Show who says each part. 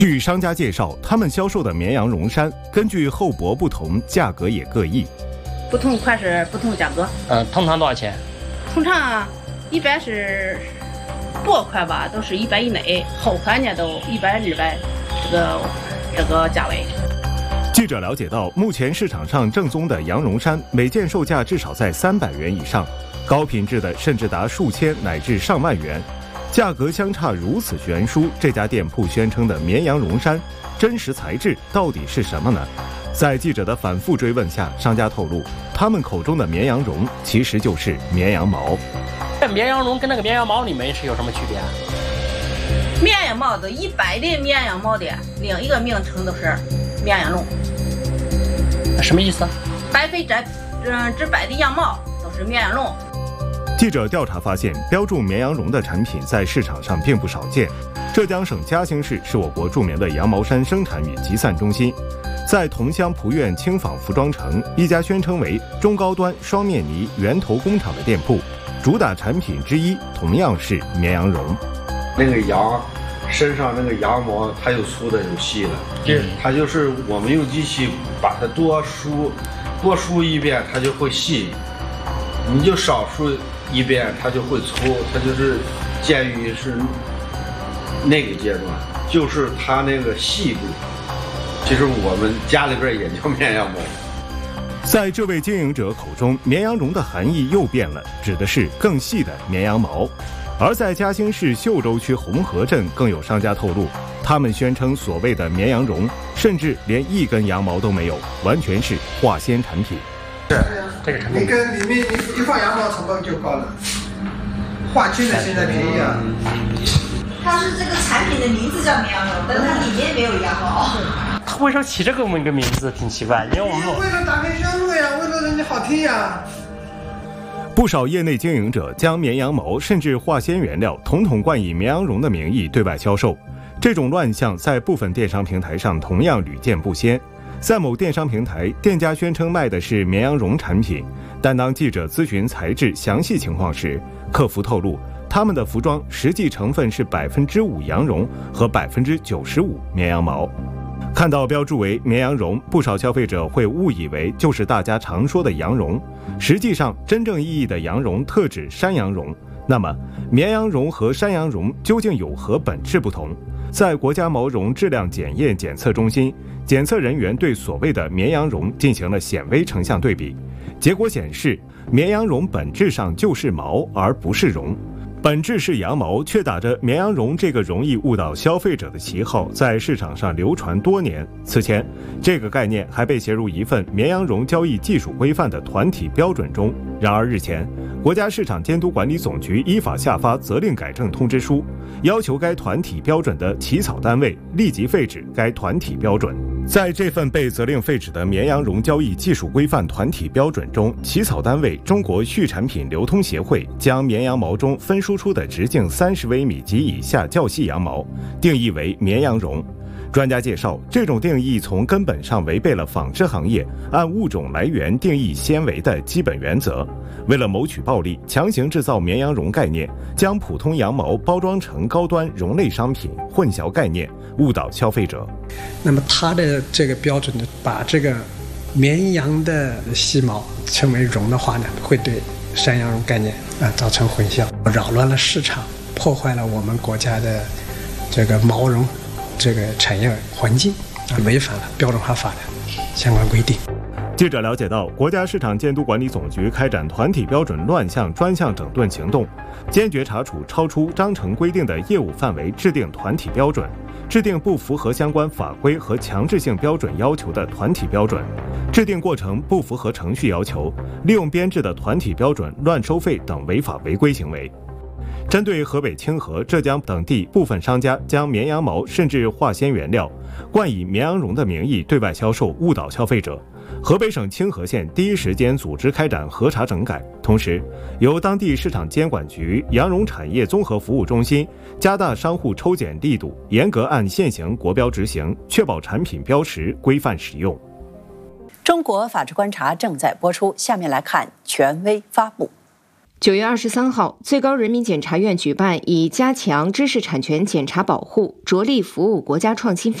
Speaker 1: 据商家介绍，他们销售的绵羊绒衫根据厚薄不同，价格也各异。
Speaker 2: 不同款式不同价格。
Speaker 3: 通常多少钱？
Speaker 2: 通常一般是薄款吧，都是100以内，厚款呢都100、200，这个价位。
Speaker 1: 记者了解到，目前市场上正宗的羊绒衫每件售价至少在300元以上，高品质的甚至达数千乃至上万元。价格相差如此悬殊，这家店铺宣称的绵羊绒衫真实材质到底是什么呢？在记者的反复追问下，商家透露，他们口中的绵羊绒其实就是绵羊毛。
Speaker 3: 这绵羊绒跟那个绵羊毛里面是有什么区别啊？
Speaker 2: 绵羊毛的一般的绵羊毛的另一个名称都是绵羊绒。
Speaker 3: 什么意思？
Speaker 2: 百分之百的羊毛都是绵羊绒。
Speaker 1: 记者调查发现，标注绵羊绒的产品在市场上并不少见。浙江省嘉兴市是我国著名的羊毛衫生产与集散中心。在桐乡蒲苑轻纺服装城，一家宣称为中高端双面呢源头工厂的店铺，主打产品之一同样是绵羊绒。
Speaker 4: 那个羊身上那个羊毛，它有粗的有细的，它就是我们用机器把它多梳一遍，它就会细；你就少梳一遍，它就会粗。它就是介于是那个阶段，就是它那个细度。其实我们家里边也叫绵羊毛。
Speaker 1: 在这位经营者口中，绵羊绒的含义又变了，指的是更细的绵羊毛。而在嘉兴市秀州区红河镇，更有商家透露，他们宣称所谓的绵羊绒，甚至连一根羊毛都没有，完全是化纤产品。
Speaker 5: 是这个产品，你跟里面一放羊毛成本就高了，化纤的现在便宜啊。
Speaker 6: 它是这个产品的名字叫绵羊绒，但它里面没有羊毛。
Speaker 3: 他为什么起这个名字挺奇怪？因为我们
Speaker 5: 为了打开销路呀，为了人家好听呀。
Speaker 1: 不少业内经营者将绵羊毛甚至化纤原料统统冠以绵羊绒的名义对外销售，这种乱象在部分电商平台上同样屡见不鲜。在某电商平台，店家宣称卖的是绵羊绒产品，但当记者咨询材质详细情况时，客服透露，他们的服装实际成分是5%羊绒和95%绵羊毛。看到标注为绵羊绒，不少消费者会误以为就是大家常说的羊绒，实际上真正意义的羊绒特指山羊绒。那么绵羊绒和山羊绒究竟有何本质不同？在国家毛绒质量检验检测中心，检测人员对所谓的绵羊绒进行了显微成像对比，结果显示，绵羊绒本质上就是毛，而不是绒。本质是羊毛，却打着绵羊绒这个容易误导消费者的旗号，在市场上流传多年。此前，这个概念还被写入一份绵羊绒交易技术规范的团体标准中。然而日前，国家市场监督管理总局依法下发责令改正通知书，要求该团体标准的起草单位立即废止该团体标准。在这份被责令废止的绵羊绒交易技术规范团体标准中，起草单位中国畜产品流通协会将绵羊毛中分输出的直径30微米及以下较细羊毛定义为绵羊绒。专家介绍，这种定义从根本上违背了纺织行业按物种来源定义纤维的基本原则。为了谋取暴利，强行制造绵羊绒概念，将普通羊毛包装成高端绒类商品，混淆概念，误导消费者。
Speaker 7: 那么它的这个标准呢，把这个绵羊的细毛称为绒的话呢，会对山羊绒概念造成混淆，扰乱了市场，破坏了我们国家的这个毛绒这个产业环境，违反了标准化法的相关规定。
Speaker 1: 记者了解到，国家市场监督管理总局开展团体标准乱象专项整顿行动，坚决查处超出章程规定的业务范围制定团体标准，制定不符合相关法规和强制性标准要求的团体标准，制定过程不符合程序要求，利用编制的团体标准乱收费等违法违规行为。针对河北清河、浙江等地部分商家将绵羊毛甚至化纤原料冠以绵羊绒的名义对外销售，误导消费者，河北省清河县第一时间组织开展核查整改，同时由当地市场监管局、羊绒产业综合服务中心加大商户抽检力度，严格按现行国标执行，确保产品标识规范使用。
Speaker 8: 中国法治观察正在播出，下面来看权威发布。 9月23号，最高人民检察院举办以加强知识产权检查保护，着力服务国家创新发展